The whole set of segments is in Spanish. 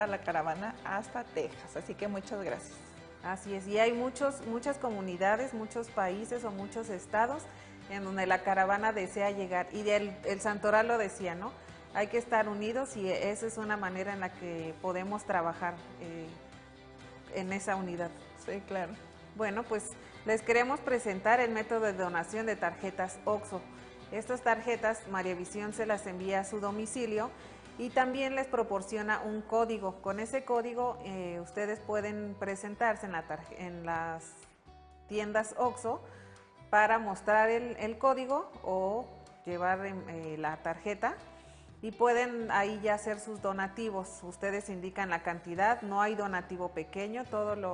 la caravana hasta Texas. Así que muchas gracias. Así es, y hay muchas comunidades, muchos países o muchos estados en donde la caravana desea llegar. Y el santoral lo decía, ¿no? Hay que estar unidos y esa es una manera en la que podemos trabajar en esa unidad. Sí, claro. Bueno, pues les queremos presentar el método de donación de tarjetas OXXO. Estas tarjetas María Visión se las envía a su domicilio y también les proporciona un código. Con ese código ustedes pueden presentarse en las tiendas OXXO para mostrar el código o llevar la tarjeta y pueden ahí ya hacer sus donativos. Ustedes indican la cantidad, no hay donativo pequeño,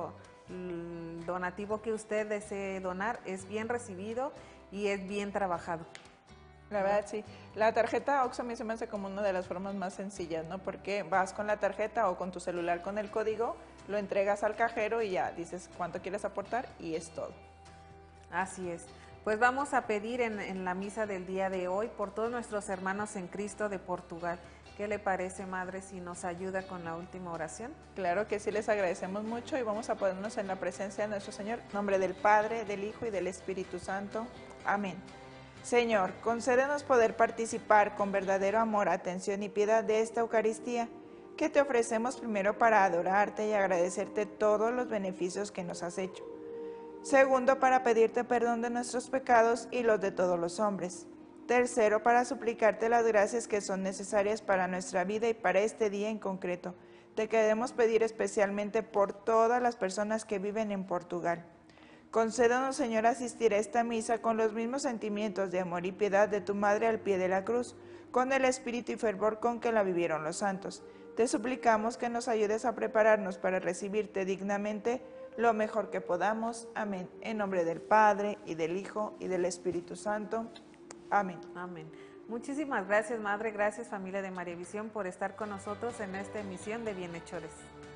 el donativo que usted desee donar es bien recibido y es bien trabajado. La verdad, sí. La tarjeta OXXO a mí se me hace como una de las formas más sencillas, ¿no? Porque vas con la tarjeta o con tu celular con el código, lo entregas al cajero y ya dices cuánto quieres aportar y es todo. Así es. Pues vamos a pedir en la misa del día de hoy por todos nuestros hermanos en Cristo de Portugal. ¿Qué le parece, Madre, si nos ayuda con la última oración? Claro que sí, les agradecemos mucho y vamos a ponernos en la presencia de nuestro Señor. En nombre del Padre, del Hijo y del Espíritu Santo. Amén. Señor, concédenos poder participar con verdadero amor, atención y piedad de esta Eucaristía, que te ofrecemos primero para adorarte y agradecerte todos los beneficios que nos has hecho. Segundo, para pedirte perdón de nuestros pecados y los de todos los hombres. Tercero, para suplicarte las gracias que son necesarias para nuestra vida y para este día en concreto. Te queremos pedir especialmente por todas las personas que viven en Portugal. Concédanos, Señor, asistir a esta misa con los mismos sentimientos de amor y piedad de tu Madre al pie de la cruz, con el espíritu y fervor con que la vivieron los santos. Te suplicamos que nos ayudes a prepararnos para recibirte dignamente lo mejor que podamos. Amén. En nombre del Padre, y del Hijo, y del Espíritu Santo. Amén. Amén. Muchísimas gracias, Madre. Gracias, familia de María Visión, por estar con nosotros en esta emisión de Bienhechores.